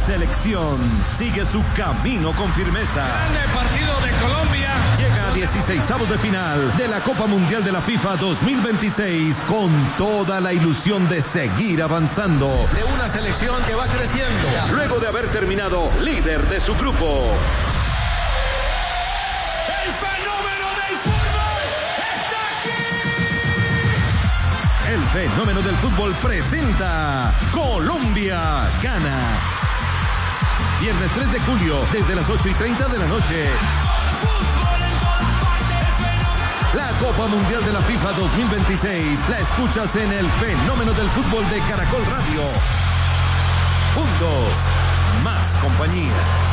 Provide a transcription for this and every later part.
selección sigue su camino con firmeza. Grande partido de Colombia. Llega a 16avos de final de la Copa Mundial de la FIFA 2026 con toda la ilusión de seguir avanzando. De una selección que va creciendo. Luego de haber terminado líder de su grupo. ¡El fenómeno del fútbol está aquí! El fenómeno del fútbol presenta Colombia gana. Viernes 3 de julio, desde las 8:30 de la noche. La Copa Mundial de la FIFA 2026 la escuchas en el fenómeno del fútbol de Caracol Radio. Juntos, más compañía.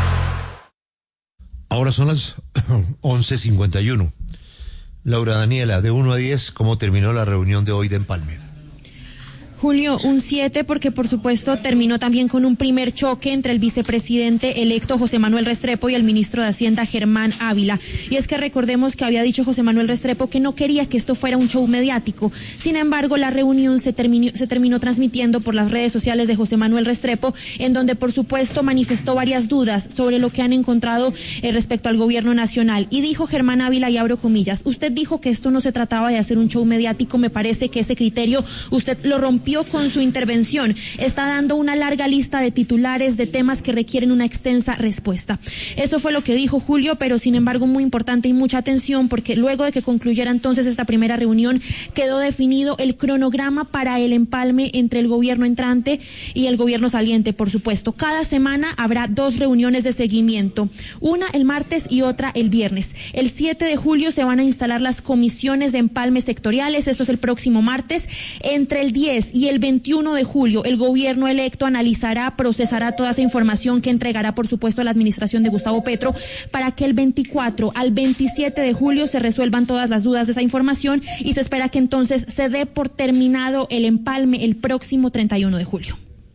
Ahora son las 11:51. Laura Daniela, de 1 a 10, ¿cómo terminó la reunión de hoy de Empalme? Julio, un 7 porque por supuesto terminó también con un primer choque entre el vicepresidente electo José Manuel Restrepo y el ministro de Hacienda Germán Ávila. Y es que recordemos que había dicho José Manuel Restrepo que no quería que esto fuera un show mediático. Sin embargo, la reunión se terminó transmitiendo por las redes sociales de José Manuel Restrepo, en donde por supuesto manifestó varias dudas sobre lo que han encontrado respecto al gobierno nacional. Y dijo Germán Ávila, y abro comillas, usted dijo que esto no se trataba de hacer un show mediático, me parece que ese criterio usted lo rompió con su intervención. Está dando una larga lista de titulares de temas que requieren una extensa respuesta. Eso fue lo que dijo Julio, pero sin embargo muy importante y mucha atención porque luego de que concluyera entonces esta primera reunión quedó definido el cronograma para el empalme entre el gobierno entrante y el gobierno saliente, por supuesto. Cada semana habrá 2 reuniones de seguimiento, una el martes y otra el viernes. El 7 de julio se van a instalar las comisiones de empalme sectoriales, esto es el próximo martes. Entre el 10 y el 21 de julio, el gobierno electo analizará, procesará toda esa información que entregará, por supuesto, a la administración de Gustavo Petro, para que el 24 al 27 de julio se resuelvan todas las dudas de esa información y se espera que entonces se dé por terminado el empalme el próximo 31 de julio.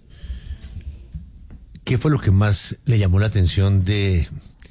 ¿Qué fue lo que más le llamó la atención del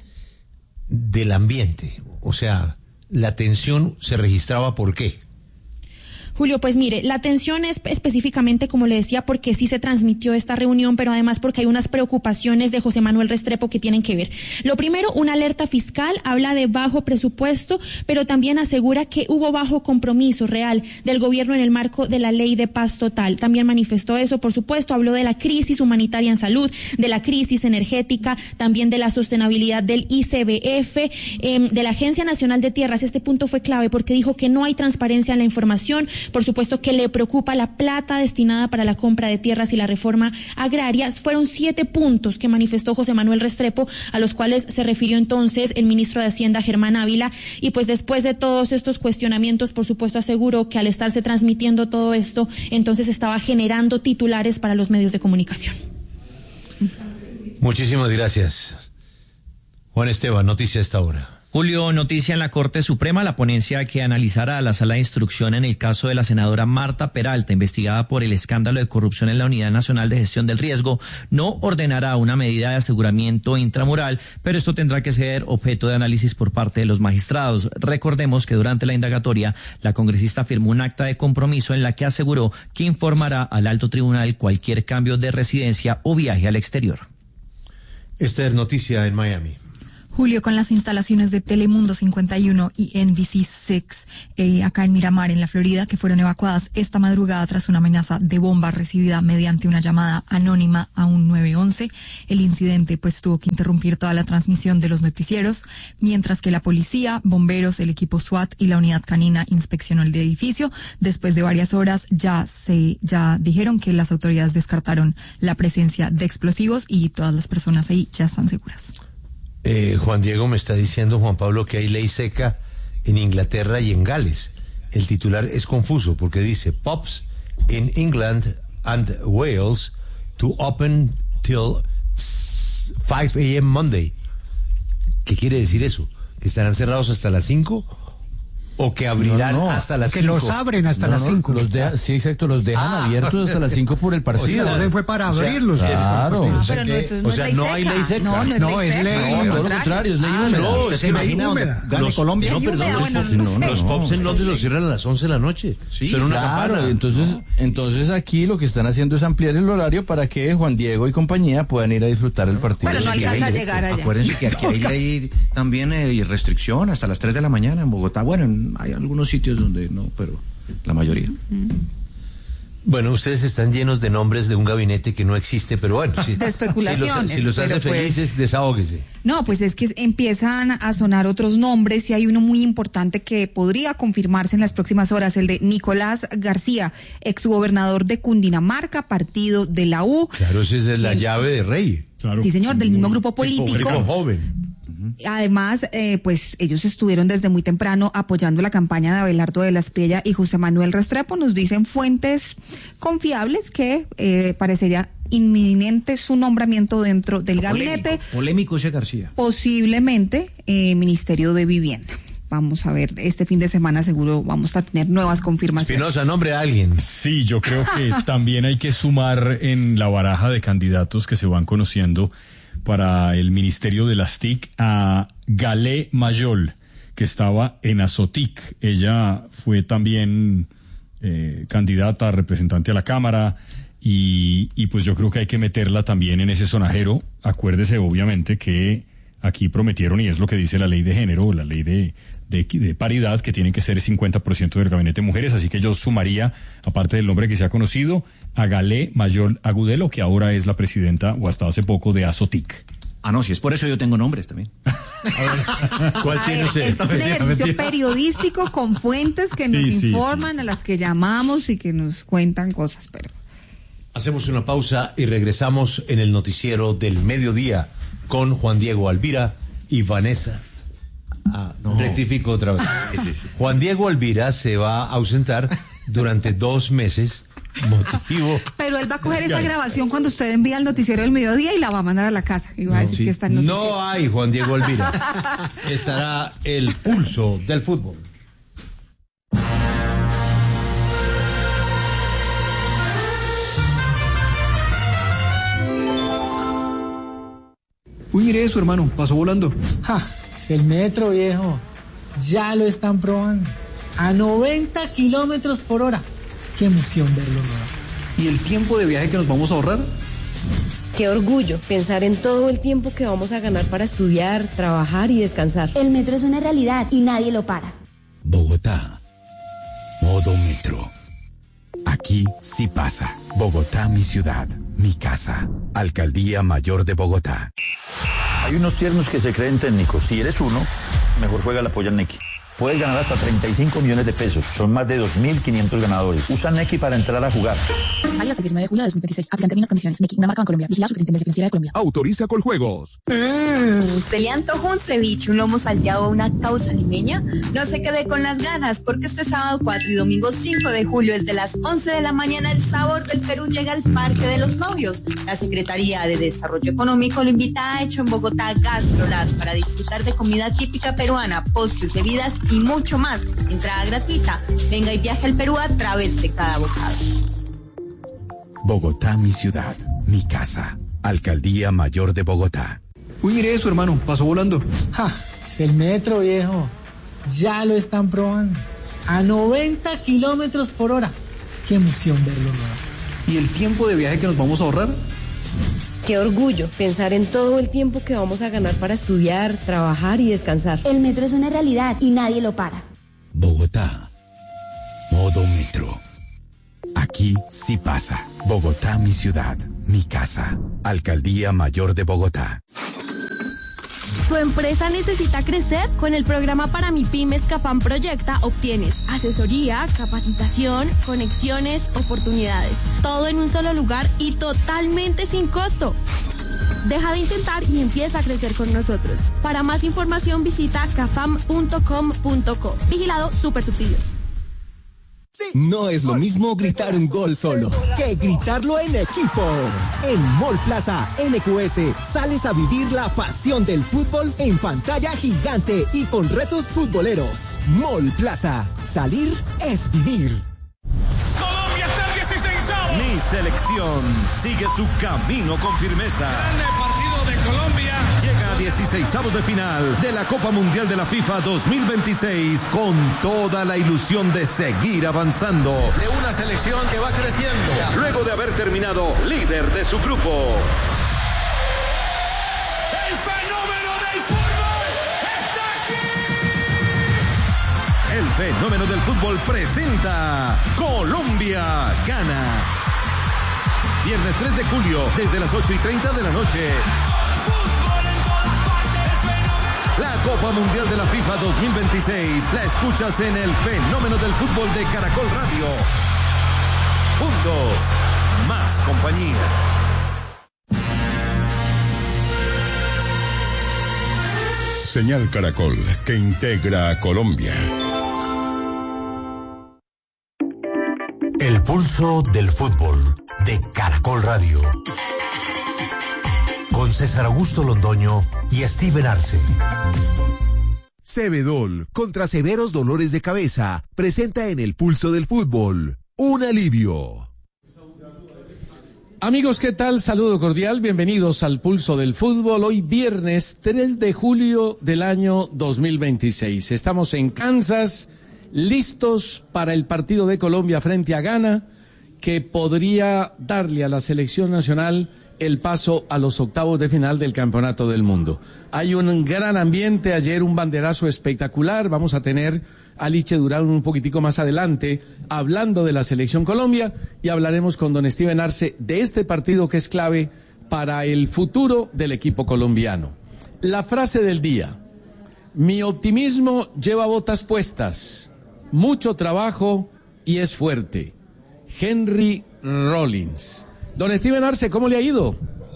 ambiente? O sea, la tensión se registraba ¿por qué? Julio, pues mire, la atención es específicamente, como le decía, porque sí se transmitió esta reunión, pero además porque hay unas preocupaciones de José Manuel Restrepo que tienen que ver. Lo primero, una alerta fiscal, habla de bajo presupuesto, pero también asegura que hubo bajo compromiso real del gobierno en el marco de la ley de paz total. También manifestó eso, por supuesto, habló de la crisis humanitaria en salud, de la crisis energética, también de la sostenibilidad del ICBF, de la Agencia Nacional de Tierras. Este punto fue clave porque dijo que no hay transparencia en la información. Por supuesto que le preocupa la plata destinada para la compra de tierras y la reforma agraria. Fueron 7 puntos que manifestó José Manuel Restrepo, a los cuales se refirió entonces el ministro de Hacienda Germán Ávila, y pues después de todos estos cuestionamientos, por supuesto aseguró que al estarse transmitiendo todo esto, entonces estaba generando titulares para los medios de comunicación. Muchísimas gracias. Juan Esteban, noticia a esta hora. Julio, noticia en la Corte Suprema, la ponencia que analizará la sala de instrucción en el caso de la senadora Marta Peralta, investigada por el escándalo de corrupción en la Unidad Nacional de Gestión del Riesgo, no ordenará una medida de aseguramiento intramural, pero esto tendrá que ser objeto de análisis por parte de los magistrados. Recordemos que durante la indagatoria, la congresista firmó un acta de compromiso en la que aseguró que informará al alto tribunal cualquier cambio de residencia o viaje al exterior. Esta es noticia en Miami. Julio, con las instalaciones de Telemundo 51 y NBC6 acá en Miramar, en la Florida, que fueron evacuadas esta madrugada tras una amenaza de bomba recibida mediante una llamada anónima a un 911. El incidente pues tuvo que interrumpir toda la transmisión de los noticieros, mientras que la policía, bomberos, el equipo SWAT y la unidad canina inspeccionó el edificio. Después de varias horas ya dijeron que las autoridades descartaron la presencia de explosivos y todas las personas ahí ya están seguras. Juan Diego me está diciendo, Juan Pablo, que hay ley seca en Inglaterra y en Gales. El titular es confuso porque dice pubs in England and Wales to open till 5 a.m. Monday. ¿Qué quiere decir eso? ¿Que estarán cerrados hasta las 5? o que abrirán hasta las 5. Que los abren hasta las 5. Sí, exacto, los dejan abiertos hasta las 5 por el partido. La orden fue para abrirlos. Claro. O sea, no hay ley seca. No, es ley. No, todo lo contrario, es ley húmeda. No, ¿usted se imagina donde gane Colombia? No, perdón, los pubs en Londres los cierran a las 11 de la noche. Sí, suena una claro, campana. entonces aquí lo que están haciendo es ampliar el horario para que Juan Diego y compañía puedan ir a disfrutar el partido. Pero no alcanza a llegar allá. Acuérdense que aquí hay ley también y restricción hasta las 3 de la mañana en Bogotá. Bueno, hay algunos sitios donde no, pero la mayoría. Bueno, ustedes están llenos de nombres de un gabinete que no existe, pero bueno, de especulaciones. Si los hace felices, desahóguese. No, pues es que empiezan a sonar otros nombres y hay uno muy importante que podría confirmarse en las próximas horas, el de Nicolás García, exgobernador de Cundinamarca, partido de la U. Claro, esa es la llave de Rey. Claro. Sí, señor, del mismo grupo político. Joven. Además, pues ellos estuvieron desde muy temprano apoyando la campaña de Abelardo de la Espriella y José Manuel Restrepo. Nos dicen fuentes confiables que parecería inminente su nombramiento dentro del gabinete. Polémico ese García. Posiblemente Ministerio de Vivienda. Vamos a ver, este fin de semana seguro vamos a tener nuevas confirmaciones. Espinosa, nombre a alguien. Sí, yo creo que también hay que sumar en la baraja de candidatos que se van conociendo para el Ministerio de las TIC a Galé Mayol, que estaba en Azotic. Ella fue también candidata a representante a la Cámara y pues yo creo que hay que meterla también en ese sonajero. Acuérdese obviamente que aquí prometieron, y es lo que dice la ley de género, la ley de paridad, que tienen que ser 50% del gabinete de mujeres, así que yo sumaría, aparte del nombre que se ha conocido, a Galé Mayol Agudelo, que ahora es la presidenta, o hasta hace poco, de Azotic. Ah, no, si es por eso yo tengo nombres también. ¿Cuál tiene usted? Este es un ejercicio periodístico con fuentes que nos informan, a las que llamamos y que nos cuentan cosas, pero... Hacemos una pausa y regresamos en el noticiero del mediodía con Juan Diego Alvira y Vanessa. Rectifico otra vez. Juan Diego Alvira se va a ausentar durante 2 meses. Motivo. Pero él va a coger esa grabación cuando usted envía el noticiero del mediodía y la va a mandar a la casa. Y va a decir que está en noticiero. No hay Juan Diego Alvira. Estará el pulso del fútbol. Uy, mire eso, hermano, pasó volando. Es el metro, viejo. Ya lo están probando. A 90 kilómetros por hora. Qué emoción verlo, ¿no? ¿Y el tiempo de viaje que nos vamos a ahorrar? Qué orgullo pensar en todo el tiempo que vamos a ganar para estudiar, trabajar y descansar. El metro es una realidad y nadie lo para. Bogotá. Modo metro. Aquí sí pasa. Bogotá, mi ciudad, mi casa. Alcaldía Mayor de Bogotá. Hay unos tiernos que se creen técnicos. Si eres uno, mejor juega la polla Neki. Puedes ganar hasta 35 millones de pesos. Son más de 2.500 ganadores. Usa Neki para entrar a jugar. Válido hasta el 19 de julio de 2026. Aplican términos y condiciones. Neki, una marca en Colombia. Vigilado Superintendencia Financiera de Colombia. Autoriza Coljuegos. ¿Se le antojó un ceviche, un lomo salteado o una causa limeña? No se quede con las ganas, porque este sábado 4 y domingo 5 de julio, desde las 11 de la mañana, el sabor del Perú llega al Parque de los Novios. La Secretaría de Desarrollo Económico lo invita a Hecho en Bogotá Gastrolat para disfrutar de comida típica peruana, postres, bebidas y mucho más. Entrada gratuita. Venga y viaje al Perú a través de cada bocado. Bogotá, mi ciudad, mi casa. Alcaldía Mayor de Bogotá. Uy, mire eso, hermano, pasó volando. Es el metro, viejo. Ya lo están probando. A 90 kilómetros por hora. Qué emoción verlo, ¿no? ¿Y el tiempo de viaje que nos vamos a ahorrar? Qué orgullo pensar en todo el tiempo que vamos a ganar para estudiar, trabajar y descansar. El metro es una realidad y nadie lo para. Bogotá. Modo metro. Aquí sí pasa. Bogotá, mi ciudad, mi casa. Alcaldía Mayor de Bogotá. ¿Tu empresa necesita crecer? Con el programa para MIPYMES CAFAM Proyecta obtienes asesoría, capacitación, conexiones, oportunidades. Todo en un solo lugar y totalmente sin costo. Deja de intentar y empieza a crecer con nosotros. Para más información visita cafam.com.co. Vigilado Supersubsidios. No es lo mismo gritar un gol solo que gritarlo en equipo. En Mall Plaza NQS sales a vivir la pasión del fútbol en pantalla gigante y con retos futboleros. Mall Plaza, salir es vivir. Colombia está el 16º. Mi selección sigue su camino con firmeza. Grande partido de Colombia. Llega a 16avos de final de la Copa Mundial de la FIFA 2026 con toda la ilusión de seguir avanzando. De una selección que va creciendo. Luego de haber terminado líder de su grupo. El fenómeno del fútbol está aquí. El fenómeno del fútbol presenta Colombia gana. Viernes 3 de julio, desde las 8:30 de la noche. La Copa Mundial de la FIFA 2026 la escuchas en el fenómeno del fútbol de Caracol Radio. Juntos, más compañía. Señal Caracol, que integra a Colombia. El pulso del fútbol de Caracol Radio. Con César Augusto Londoño y Steven Arce. Cebedol, contra severos dolores de cabeza, presenta en el pulso del fútbol un alivio. Amigos, ¿qué tal? Saludo cordial, bienvenidos al Pulso del Fútbol. Hoy viernes 3 de julio del año 2026. Estamos en Kansas, listos para el partido de Colombia frente a Ghana, que podría darle a la selección nacional el paso a los octavos de final del Campeonato del Mundo. Hay un gran ambiente, ayer un banderazo espectacular, vamos a tener a Liche Durán un poquitico más adelante hablando de la selección Colombia y hablaremos con don Steven Arce de este partido que es clave para el futuro del equipo colombiano. La frase del día: mi optimismo lleva botas puestas, mucho trabajo y es fuerte. Henry Rollins. Don Steven Arce, ¿cómo le ha ido?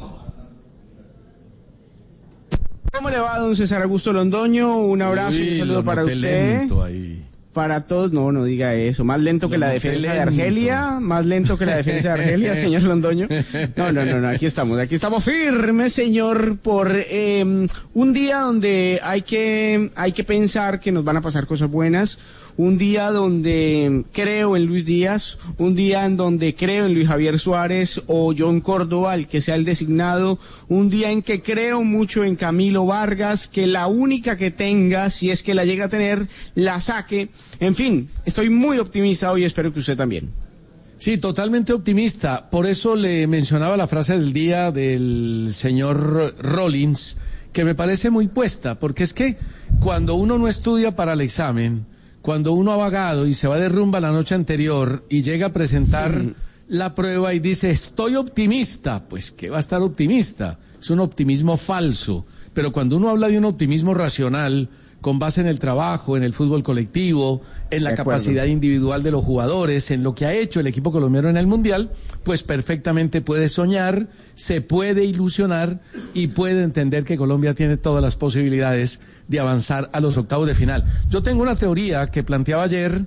¿Cómo le va, don César Augusto Londoño? Un abrazo y un saludo para usted. Para todos, no diga eso. Más lento que la defensa de Argelia, más lento que la defensa de Argelia, señor Londoño. No, aquí estamos firmes, señor, por un día donde hay que pensar que nos van a pasar cosas buenas. Un día donde creo en Luis Díaz, un día en donde creo en Luis Javier Suárez o John Córdoba, el que sea el designado, un día en que creo mucho en Camilo Vargas, que la única que tenga, si es que la llega a tener, la saque. En fin, estoy muy optimista hoy, espero que usted también. Sí, totalmente optimista. Por eso le mencionaba la frase del día del señor Rollins, que me parece muy puesta, porque es que cuando uno no estudia para el examen, cuando uno ha vagado y se va de rumba la noche anterior y llega a presentar la prueba y dice estoy optimista, pues ¿qué va a estar optimista? Es un optimismo falso. Pero cuando uno habla de un optimismo racional, con base en el trabajo, en el fútbol colectivo, en la capacidad individual de los jugadores, en lo que ha hecho el equipo colombiano en el Mundial, pues perfectamente puede soñar, se puede ilusionar y puede entender que Colombia tiene todas las posibilidades de avanzar a los octavos de final. Yo tengo una teoría que planteaba ayer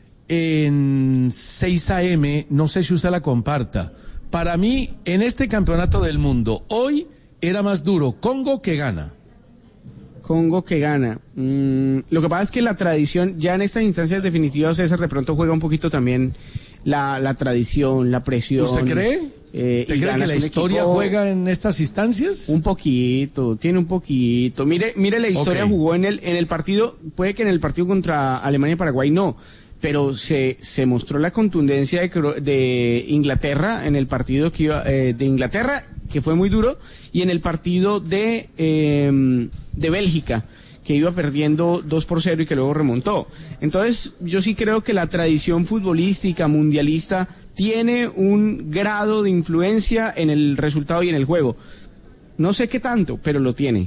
en 6 AM, no sé si usted la comparta. Para mí, en este campeonato del mundo, hoy era más duro Congo que Ghana. Congo que gana. Lo que pasa es que la tradición, ya en estas instancias definitivas, César, de pronto juega un poquito también la tradición, la presión. ¿Usted cree? ¿Usted cree que la historia juega en estas instancias? Un poquito, tiene un poquito. Mire la historia, jugó en el partido, puede que en el partido contra Alemania y Paraguay no, pero se mostró la contundencia de Inglaterra en el partido que iba, de Inglaterra, que fue muy duro, y en el partido de Bélgica, que iba perdiendo 2-0 y que luego remontó. Entonces, yo sí creo que la tradición futbolística mundialista tiene un grado de influencia en el resultado y en el juego. No sé qué tanto, pero lo tiene.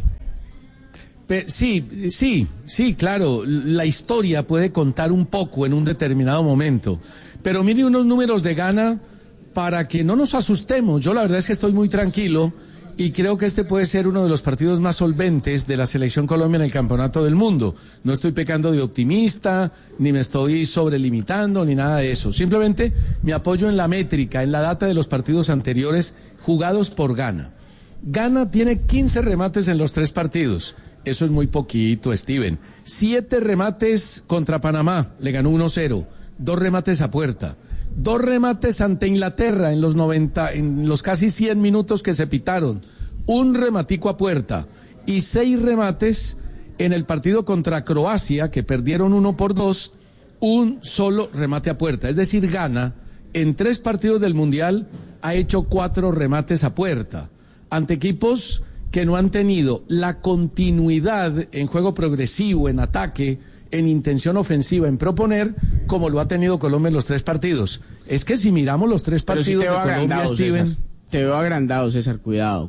Sí, claro, la historia puede contar un poco en un determinado momento, pero mire unos números de Ghana para que no nos asustemos. Yo la verdad es que estoy muy tranquilo y creo que este puede ser uno de los partidos más solventes de la Selección Colombia en el Campeonato del Mundo. No estoy pecando de optimista, ni me estoy sobrelimitando, ni nada de eso. Simplemente me apoyo en la métrica, en la data de los partidos anteriores jugados por Ghana. Ghana tiene 15 remates en los 3 partidos. Eso es muy poquito, Steven. 7 remates contra Panamá, le ganó 1-0. 2 remates a puerta. 2 remates ante Inglaterra en los casi 100 minutos que se pitaron. 1 rematico a puerta. Y 6 remates en el partido contra Croacia, que perdieron 1-2, 1 solo remate a puerta. Es decir, Ghana, en 3 partidos del Mundial, ha hecho 4 remates a puerta. Ante equipos que no han tenido la continuidad en juego progresivo, en ataque, en intención ofensiva, en proponer, como lo ha tenido Colombia en los 3 partidos. Es que si miramos los 3 partidos de Colombia, Steven... César. Te veo agrandado, César, cuidado.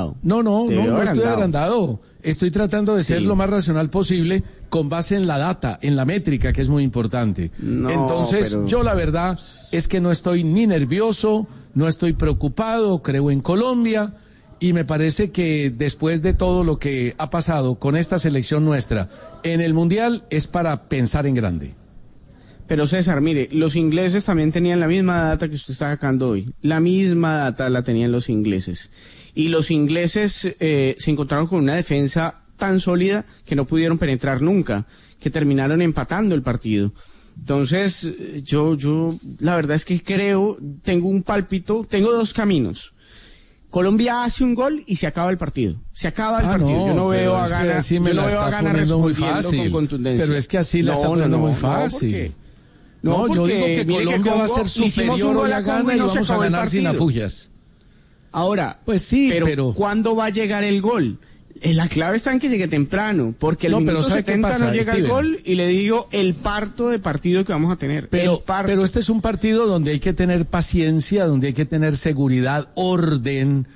No estoy agrandado. Estoy tratando de ser lo más racional posible con base en la data, en la métrica, que es muy importante. Entonces, yo la verdad es que no estoy ni nervioso, no estoy preocupado, creo en Colombia, y me parece que después de todo lo que ha pasado con esta selección nuestra en el Mundial es para pensar en grande. Pero César, mire, los ingleses también tenían la misma data que usted está sacando hoy. La misma data la tenían los ingleses. Y los ingleses se encontraron con una defensa tan sólida que no pudieron penetrar nunca, que terminaron empatando el partido. Entonces, yo la verdad es que tengo un pálpito, tengo 2 caminos. Colombia hace un gol y se acaba el partido. Se acaba el partido. No, yo no veo a Ghana, yo no veo a Ghana respondiendo con contundencia. Pero es que así la está poniendo muy fácil. No, yo digo que Colombia va a ser superior hoy a Ghana y vamos a ganar sin afugias. Ahora, pues sí, pero ¿cuándo va a llegar el gol? La clave está en que llegue temprano, porque el minuto 70 no llega el gol y le digo el parto de partido que vamos a tener. Pero este es un partido donde hay que tener paciencia, donde hay que tener seguridad, orden.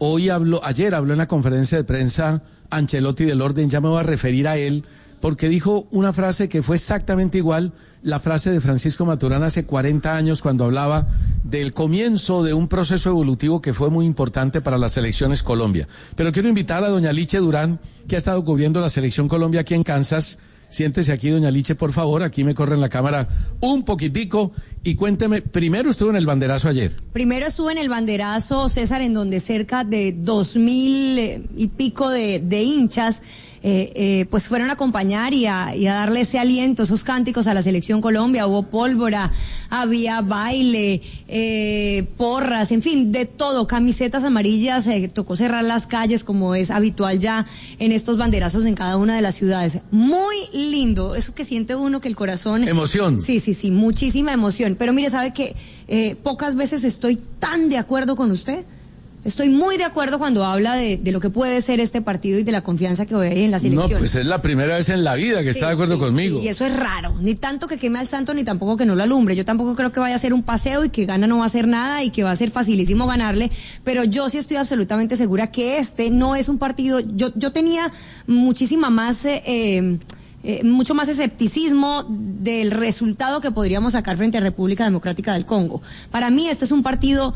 Ayer habló en la conferencia de prensa Ancelotti del orden, ya me voy a referir a él, porque dijo una frase que fue exactamente igual la frase de Francisco Maturana hace 40 años cuando hablaba del comienzo de un proceso evolutivo que fue muy importante para las selecciones Colombia. Pero quiero invitar a doña Liche Durán, que ha estado cubriendo la selección Colombia aquí en Kansas. Siéntese aquí, doña Liche, por favor, aquí me corren la cámara un poquitico y cuénteme, primero estuvo en el banderazo ayer. Primero estuve en el banderazo, César, en donde cerca de 2,000 y pico de hinchas pues fueron a acompañar y a darle ese aliento, esos cánticos a la selección Colombia. Hubo pólvora, había baile, porras, en fin, de todo, camisetas amarillas, tocó cerrar las calles como es habitual ya en estos banderazos en cada una de las ciudades. Muy lindo, eso que siente uno, que el corazón... Emoción. Sí, muchísima emoción. Pero mire, ¿sabe qué? Pocas veces estoy tan de acuerdo con usted. Estoy muy de acuerdo cuando habla de lo que puede ser este partido y de la confianza que hay en la selección. No, pues es la primera vez en la vida que está de acuerdo conmigo. Sí, y eso es raro. Ni tanto que queme al santo, ni tampoco que no lo alumbre. Yo tampoco creo que vaya a ser un paseo y que Ghana no va a hacer nada y que va a ser facilísimo ganarle. Pero yo sí estoy absolutamente segura que este no es un partido... Yo tenía muchísima más... mucho más escepticismo del resultado que podríamos sacar frente a República Democrática del Congo. Para mí este es un partido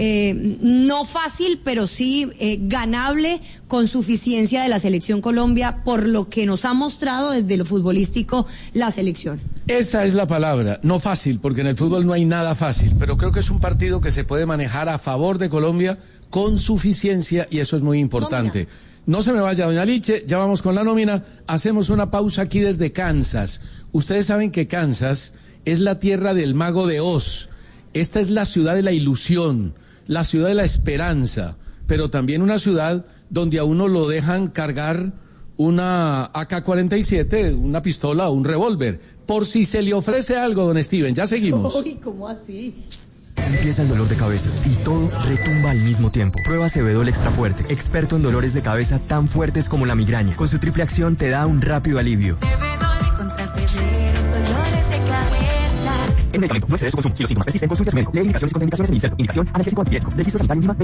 no fácil, pero sí ganable con suficiencia de la selección Colombia por lo que nos ha mostrado desde lo futbolístico la selección. Esa es la palabra, no fácil, porque en el fútbol no hay nada fácil, pero creo que es un partido que se puede manejar a favor de Colombia con suficiencia y eso es muy importante. No se me vaya, doña Liche, ya vamos con la nómina. Hacemos una pausa aquí desde Kansas. Ustedes saben que Kansas es la tierra del mago de Oz. Esta es la ciudad de la ilusión, la ciudad de la esperanza, pero también una ciudad donde a uno lo dejan cargar una AK-47, una pistola o un revólver, por si se le ofrece algo, don Steven. Ya seguimos. Uy, ¿cómo así? Empieza el dolor de cabeza y todo retumba al mismo tiempo. Prueba Cebedol Extra Fuerte, experto en dolores de cabeza tan fuertes como la migraña. Con su triple acción te da un rápido alivio. Cebedol contra severos dolores de cabeza. El medicamento no excede su consumo. Si los síntomas persisten, consulte a su médico. Lee indicaciones y contraindicaciones en el inserto. Indicación analgésico antipirético. Registro sanitario mínima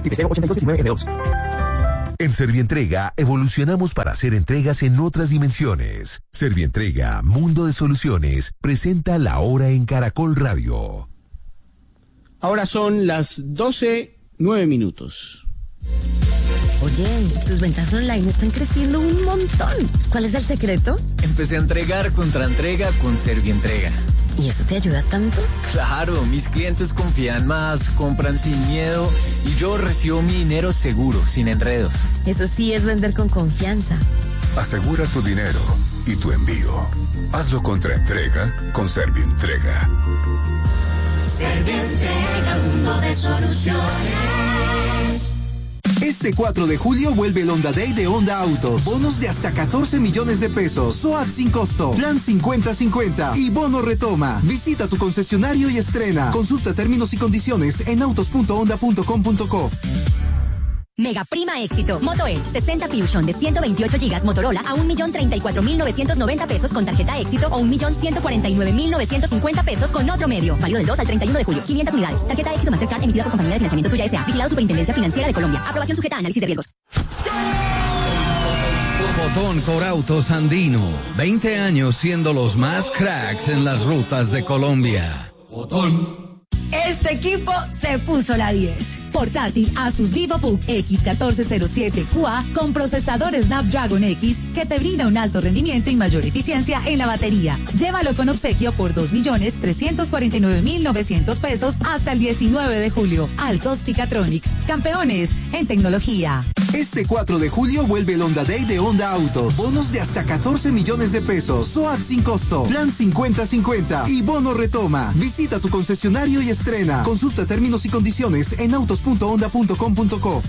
2023N-8219F2. En Servientrega evolucionamos para hacer entregas en otras dimensiones. Servientrega, Mundo de Soluciones, presenta La Hora en Caracol Radio. Ahora son las 12:09. Oye, tus ventas online están creciendo un montón. ¿Cuál es el secreto? Empecé a entregar contra entrega con Servientrega. ¿Y eso te ayuda tanto? Claro, mis clientes confían más, compran sin miedo y yo recibo mi dinero seguro, sin enredos. Eso sí es vender con confianza. Asegura tu dinero y tu envío. Hazlo contra entrega con Servientrega. Servientrega, mundo de soluciones. Este 4 de julio vuelve el Honda Day de Honda Autos. Bonos de hasta 14 millones de pesos. SOAT sin costo. Plan 50-50. Y bono retoma. Visita tu concesionario y estrena. Consulta términos y condiciones en autos.honda.com.co. Mega prima éxito. Moto Edge 60 Fusion de 128 GB Motorola a 1.034.990 pesos con tarjeta éxito o 1.149.950 pesos con otro medio. Válido del 2 al 31 de julio. 500 unidades. Tarjeta éxito Mastercard emitida por Compañía de Financiamiento Tuya S.A. Vigilado Superintendencia Financiera de Colombia. Aprobación sujeta a análisis de riesgos. Botón Corautos Andino. 20 años siendo los más cracks en las rutas de Colombia. Botón. Este equipo se puso la 10. Portátil Asus VivoBook X1407QA con procesador Snapdragon X que te brinda un alto rendimiento y mayor eficiencia en la batería. Llévalo con obsequio por 2.349.900 pesos hasta el 19 de julio. Altos Ficatronics, campeones en tecnología. Este 4 de julio vuelve el Honda Day de Honda Autos. Bonos de hasta 14 millones de pesos. SOAT sin costo. Plan 50-50. Y bono retoma. Visita tu concesionario y estrena. Consulta términos y condiciones en autos.honda.com.co.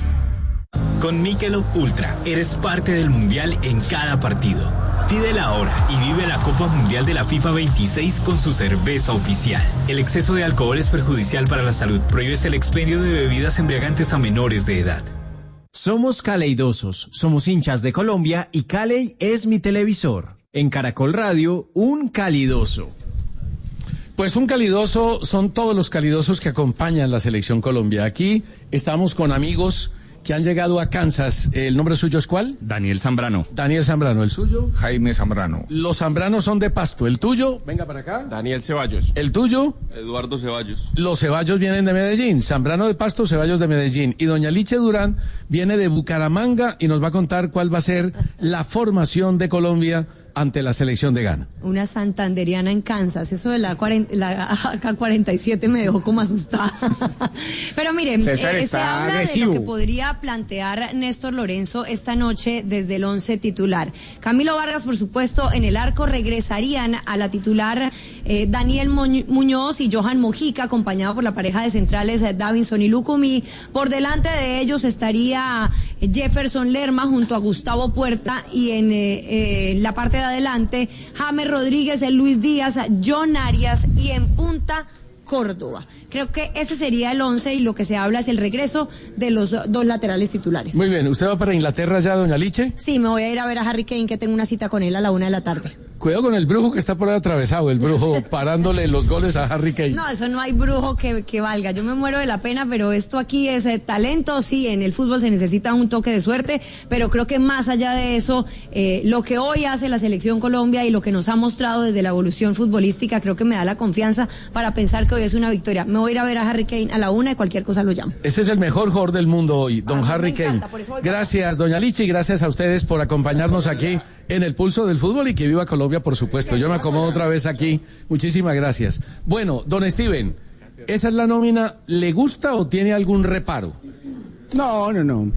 Con Michelob Ultra eres parte del Mundial en cada partido. Pídela ahora y vive la Copa Mundial de la FIFA 26 con su cerveza oficial. El exceso de alcohol es perjudicial para la salud. Prohíbes el expendio de bebidas embriagantes a menores de edad. Somos caleidosos, somos hinchas de Colombia y Caley es mi televisor. En Caracol Radio, un calidoso. Pues un calidoso son todos los calidosos que acompañan la Selección Colombia. Aquí estamos con amigos que han llegado a Kansas. ¿El nombre suyo es cuál? Daniel Zambrano. Daniel Zambrano. ¿El suyo? Jaime Zambrano. Los Zambranos son de Pasto. ¿El tuyo? Venga para acá. Daniel Ceballos. ¿El tuyo? Eduardo Ceballos. Los Ceballos vienen de Medellín. Zambrano de Pasto, Ceballos de Medellín. Y doña Liche Durán viene de Bucaramanga y nos va a contar cuál va a ser la formación de Colombia ante la selección de Ghana. Una santanderiana en Kansas. Eso de la AK-47 me dejó como asustada. Pero miren, se habla agresivo de lo que podría plantear Néstor Lorenzo esta noche desde el 11 titular. Camilo Vargas, por supuesto, en el arco regresarían a la titular Daniel Muñoz y Johan Mojica, acompañado por la pareja de centrales Davinson y Lucumí. Por delante de ellos estaría Jefferson Lerma junto a Gustavo Puerta y en la parte de adelante James Rodríguez, Luis Díaz, John Arias y en punta Córdoba. Creo que ese sería el 11 y lo que se habla es el regreso de los dos laterales titulares. Muy bien, ¿usted va para Inglaterra ya, doña Liche? Sí, me voy a ir a ver a Harry Kane, que tengo una cita con él a la 1 de la tarde. Cuidado con el brujo que está por ahí atravesado, el brujo parándole los goles a Harry Kane. No, eso no hay brujo que valga. Yo me muero de la pena, pero esto aquí es talento. Sí, en el fútbol se necesita un toque de suerte, pero creo que más allá de eso, lo que hoy hace la Selección Colombia y lo que nos ha mostrado desde la evolución futbolística, creo que me da la confianza para pensar que hoy es una victoria. Me voy a ir a ver a Harry Kane a la 1 y cualquier cosa lo llamo. Ese es el mejor jugador del mundo hoy, don Harry Kane. Gracias, doña Lichi, y gracias a ustedes por acompañarnos aquí en el Pulso del Fútbol y que viva Colombia, por supuesto. Yo me acomodo otra vez aquí. Muchísimas gracias. Bueno, don Steven, ¿esa es la nómina? ¿Le gusta o tiene algún reparo? No,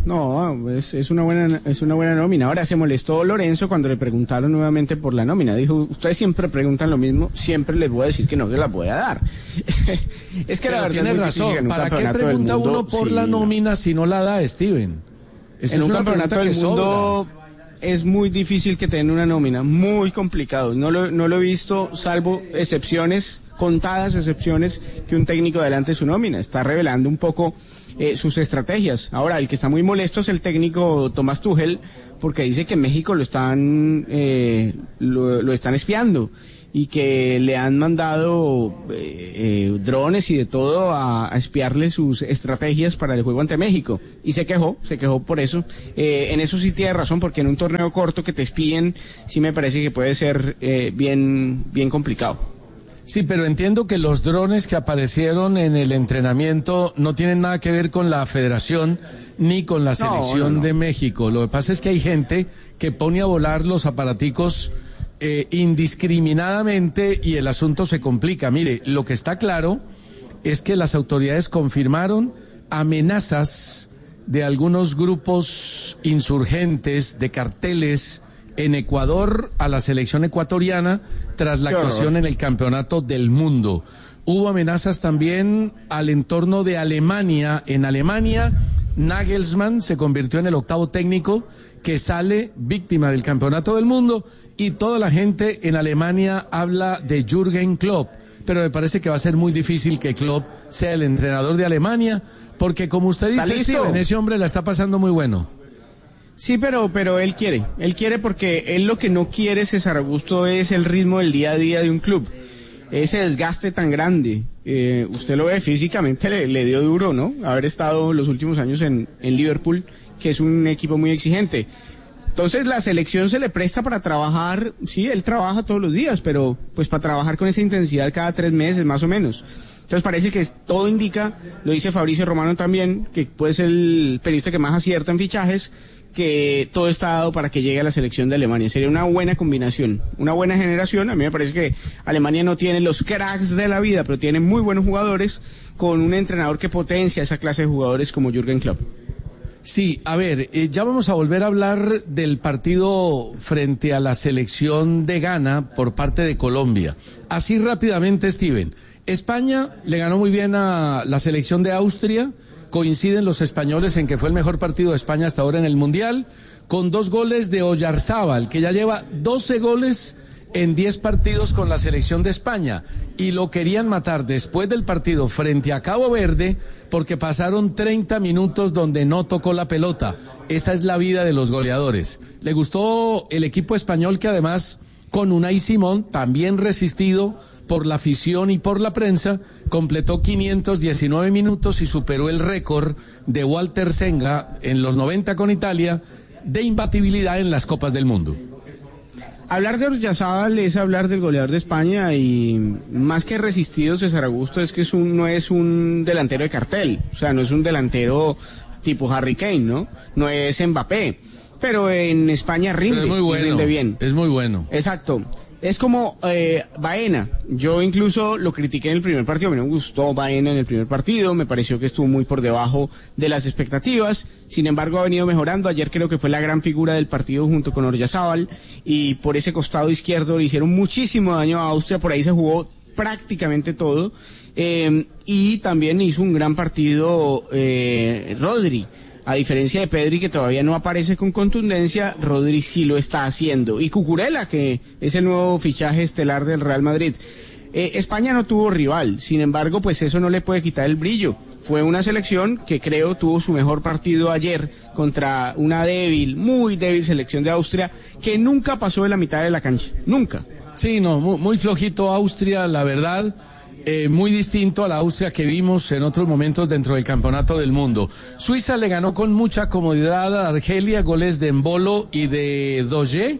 es una buena nómina. Ahora se molestó Lorenzo cuando le preguntaron nuevamente por la nómina. Dijo, ustedes siempre preguntan lo mismo, siempre les voy a decir que no se la voy a dar. Es que la verdad tiene razón. ¿Para qué pregunta uno por la nómina si no la da, Steven? En un campeonato del mundo es muy difícil que tengan una nómina, muy complicado. No lo he visto, salvo excepciones, contadas excepciones, que un técnico adelante su nómina. Está revelando un poco sus estrategias. Ahora, el que está muy molesto es el técnico Tomás Tuchel, porque dice que en México lo están espiando y que le han mandado drones y de todo a espiarle sus estrategias para el juego ante México. Y se quejó por eso. En eso sí tiene razón, porque en un torneo corto que te espíen, sí me parece que puede ser bien complicado. Sí, pero entiendo que los drones que aparecieron en el entrenamiento no tienen nada que ver con la federación ni con la selección de México. Lo que pasa es que hay gente que pone a volar los aparaticos indiscriminadamente y el asunto se complica. Mire, lo que está claro es que las autoridades confirmaron amenazas de algunos grupos insurgentes, de carteles en Ecuador a la selección ecuatoriana tras la actuación en el Campeonato del Mundo. Hubo amenazas también al entorno de Alemania. En Alemania, Nagelsmann se convirtió en el 8º técnico que sale víctima del Campeonato del Mundo y toda la gente en Alemania habla de Jürgen Klopp, pero me parece que va a ser muy difícil que Klopp sea el entrenador de Alemania, porque como usted dice, Steven, ese hombre la está pasando muy bueno. Sí, pero él quiere porque él lo que no quiere, César Augusto, es el ritmo del día a día de un club, ese desgaste tan grande. Usted lo ve, físicamente le dio duro, ¿no? Haber estado los últimos años en Liverpool, que es un equipo muy exigente. Entonces la selección se le presta para trabajar, sí, él trabaja todos los días, pero pues para trabajar con esa intensidad cada 3 meses más o menos. Entonces parece que todo indica, lo dice Fabricio Romano también, que puede ser el periodista que más acierta en fichajes, que todo está dado para que llegue a la selección de Alemania. Sería una buena combinación, una buena generación. A mí me parece que Alemania no tiene los cracks de la vida, pero tiene muy buenos jugadores, con un entrenador que potencia esa clase de jugadores como Jürgen Klopp. Sí, a ver, ya vamos a volver a hablar del partido frente a la selección de Ghana por parte de Colombia. Así rápidamente, Steven. España le ganó muy bien a la selección de Austria. Coinciden los españoles en que fue el mejor partido de España hasta ahora en el Mundial, con 2 goles de Oyarzábal, que ya lleva 12 goles en 10 partidos con la selección de España, y lo querían matar después del partido frente a Cabo Verde porque pasaron 30 minutos donde no tocó la pelota. Esa es la vida de los goleadores. Le gustó el equipo español, que además con Unai Simón, también resistido por la afición y por la prensa, completó 519 minutos y superó el récord de Walter Senga en los 90 con Italia de imbatibilidad en las Copas del Mundo. Hablar de Oyarzábal es hablar del goleador de España, y más que resistido, César Augusto, es que no es un delantero de cartel, o sea, no es un delantero tipo Harry Kane, ¿no? No es Mbappé, pero en España rinde, rinde bien. Es muy bueno. Exacto. Es como Baena. Yo incluso lo critiqué en el primer partido. A mí no me gustó Baena en el primer partido. Me pareció que estuvo muy por debajo de las expectativas. Sin embargo, ha venido mejorando. Ayer creo que fue la gran figura del partido junto con Oyarzábal. Y por ese costado izquierdo le hicieron muchísimo daño a Austria. Por ahí se jugó prácticamente todo. Y también hizo un gran partido Rodri. A diferencia de Pedri, que todavía no aparece con contundencia, Rodri sí lo está haciendo. Y Cucurella, que es el nuevo fichaje estelar del Real Madrid. España no tuvo rival, sin embargo, pues eso no le puede quitar el brillo. Fue una selección que creo tuvo su mejor partido ayer contra una muy débil selección de Austria, que nunca pasó de la mitad de la cancha, nunca. Sí, no, muy flojito Austria, la verdad. Muy distinto a la Austria que vimos en otros momentos dentro del Campeonato del Mundo. Suiza le ganó con mucha comodidad a Argelia, goles de Embolo y de Doge.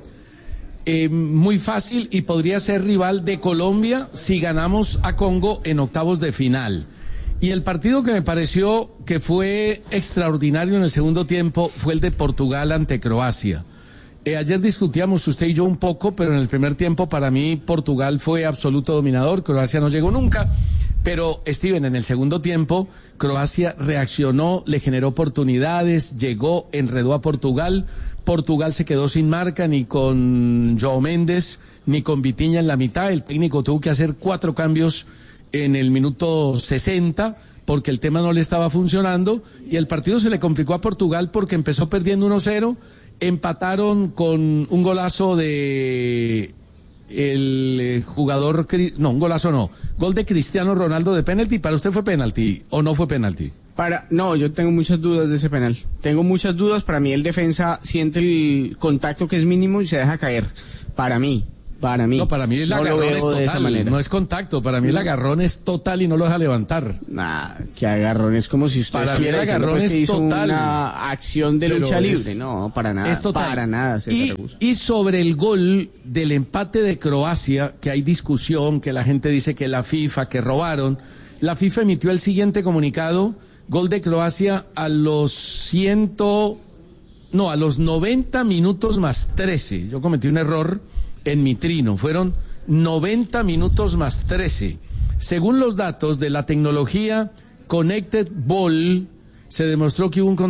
Muy fácil, y podría ser rival de Colombia si ganamos a Congo en octavos de final. Y el partido que me pareció que fue extraordinario en el segundo tiempo fue el de Portugal ante Croacia. Ayer discutíamos usted y yo un poco, pero en el primer tiempo para mí Portugal fue absoluto dominador, Croacia no llegó nunca, pero Steven, en el segundo tiempo Croacia reaccionó, le generó oportunidades, llegó, enredó a Portugal. Portugal se quedó sin marca ni con João Mendes ni con Vitinha en la mitad. El técnico tuvo que hacer 4 cambios en el minuto 60 porque el tema no le estaba funcionando, y el partido se le complicó a Portugal porque empezó perdiendo 1-0. Empataron con un golazo de el jugador, gol de Cristiano Ronaldo de penalti. ¿Para usted fue penalti o no fue penalti? No, yo tengo muchas dudas de ese penal. Tengo muchas dudas. Para mí el defensa siente el contacto que es mínimo y se deja caer. Para mí. Para mí. No, para mí el agarrón es de esa total, manera. no es contacto. Para mí el agarrón es total y no lo deja levantar. Que agarrón es como si usted para mí el agarrón pues, es que hizo total. Una acción de lucha libre. No, para nada. Es total. Para nada, César Augusto. Y sobre el gol del empate de Croacia, que hay discusión, que la gente dice que la FIFA, que robaron. La FIFA emitió el siguiente comunicado: gol de Croacia a los 90 minutos más 13. Yo cometí un error en mi trino. Fueron 90 minutos más 13. Según los datos de la tecnología Connected Ball, se demostró que hubo un